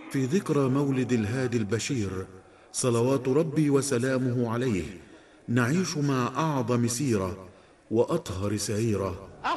في ذكرى مولد الهادي البشير صلوات ربي وسلامه عليه، نعيش مع أعظم سيرة وأطهر سعيرة.